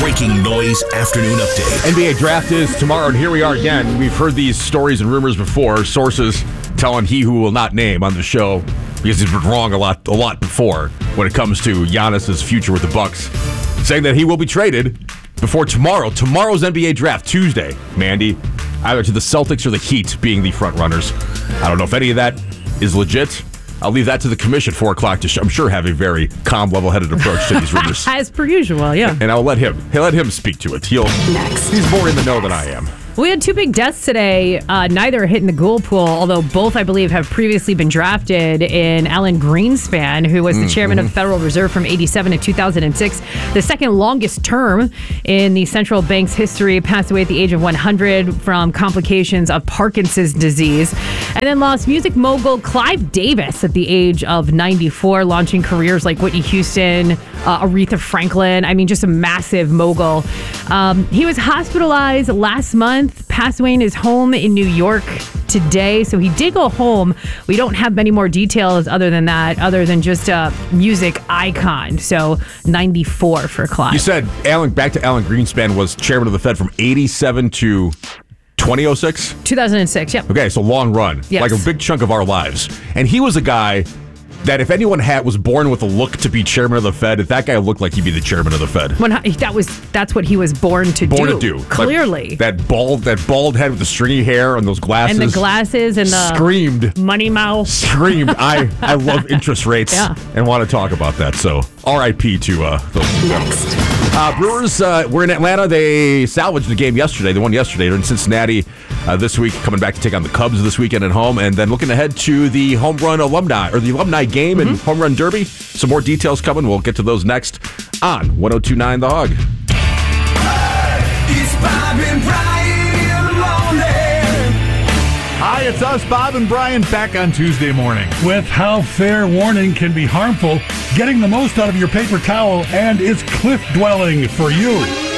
Breaking Noise Afternoon Update. NBA draft is tomorrow, and here we are again. We've heard these stories and rumors before. Sources telling he who will not name on the show because he's been wrong a lot before when it comes to Giannis's future with the Bucks, saying that he will be traded before tomorrow. Tomorrow's NBA draft, Tuesday, Mandy, either to the Celtics or the Heat being the front runners. I don't know if any of that is legit. I'll leave that to the commission, 4 o'clock, to I'm sure have a very calm, level-headed approach to these rumors. As per usual, yeah. And I'll let him speak to it. He's more in the know than I am. We had 2 big deaths today. Neither hit in the Gould pool, although both, I believe, have previously been drafted in Alan Greenspan, who was the chairman of the Federal Reserve from 87 to 2006. The second longest term in the central bank's history, passed away at the age of 100 from complications of Parkinson's disease. And then lost music mogul Clive Davis at the age of 94, launching careers like Whitney Houston, Aretha Franklin. I mean, just a massive mogul. He was hospitalized last month, passed away in his home in New York today. So he did go home. We don't have many more details other than that, other than just a music icon. So 94 for Clive. You said back to Alan Greenspan was chairman of the Fed from 87 to 2006? 2006, yep. Okay, so long run. Yes. Like a big chunk of our lives. And he was a guy that if anyone was born with a look to be chairman of the Fed, if that guy looked like he'd be the chairman of the Fed. That's what he was born to do. Clearly. Like that bald head with the stringy hair and those glasses. And the glasses and the screamed. Money mouth. Screamed. I love interest rates and want to talk about that. So RIP to those. Next. Brewers were in Atlanta. They salvaged the game yesterday. They won yesterday. They're in Cincinnati this week, coming back to take on the Cubs this weekend at home, and then looking ahead to the home run alumni game and home run derby. Some more details coming. We'll get to those next on 102.9 The Hug. It's Bob and Brian in the morning. Hi, it's us, Bob and Brian, back on Tuesday morning. With how fair warning can be harmful, getting the most out of your paper towel, and it's cliff dwelling for you.